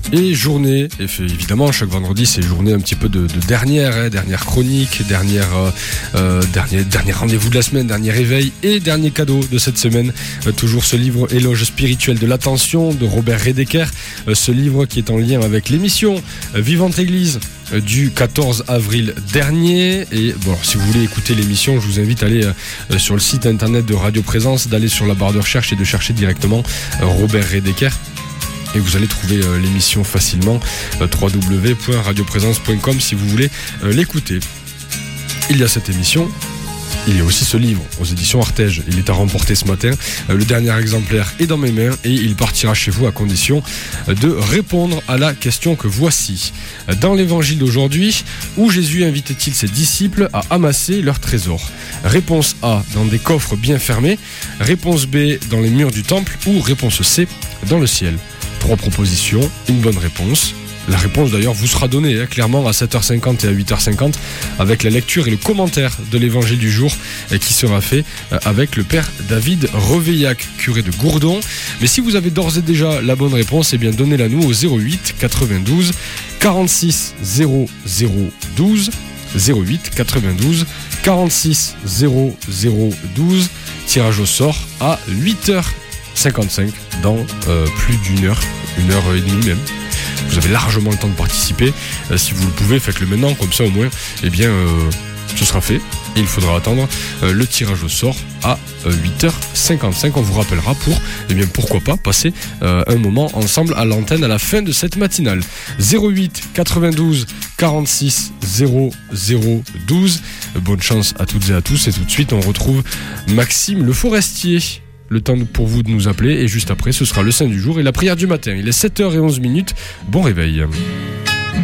Et journée, évidemment, chaque vendredi, c'est journée un petit peu de dernière chronique, dernier rendez-vous de la semaine, dernier réveil et dernier cadeau de cette semaine. Toujours ce livre Éloge spirituel de l'attention de Robert Redeker. Ce livre qui est en lien avec l'émission Vivante Église du 14 avril dernier. Et bon, si vous voulez écouter l'émission, je vous invite à aller sur le site internet de Radio Présence, d'aller sur la barre de recherche et de chercher directement Robert Redeker. Et vous allez trouver l'émission facilement, www.radioprésence.com si vous voulez l'écouter. Il y a cette émission, il y a aussi ce livre aux éditions Artege. Il est à remporter ce matin. Le dernier exemplaire est dans mes mains et il partira chez vous à condition de répondre à la question que voici. Dans l'évangile d'aujourd'hui, où Jésus invitait-il ses disciples à amasser leurs trésors ? Réponse A, dans des coffres bien fermés. Réponse B, dans les murs du temple. Ou réponse C, dans le ciel. 3 propositions, une bonne réponse. La réponse d'ailleurs vous sera donnée clairement à 7h50 et à 8h50 avec la lecture et le commentaire de l'évangile du jour qui sera fait avec le père David Reveillac, curé de Gourdon. Mais si vous avez d'ores et déjà la bonne réponse, eh bien donnez-la nous au 08 92 46 00 12 08 92 46 00 12. Tirage au sort à 8h55 dans plus d'une heure et demie même. Vous avez largement le temps de participer. Si vous le pouvez, faites-le maintenant, comme ça au moins, eh bien, ce sera fait. Et il faudra attendre le tirage au sort à 8h55. On vous rappellera pour, eh bien, pourquoi pas, passer un moment ensemble à l'antenne à la fin de cette matinale. 08 92 46 00 12. Bonne chance à toutes et à tous. Et tout de suite, on retrouve Maxime Le Forestier. Le temps pour vous de nous appeler et juste après ce sera le Saint du jour et la prière du matin. Il est 7h11. Bon réveil.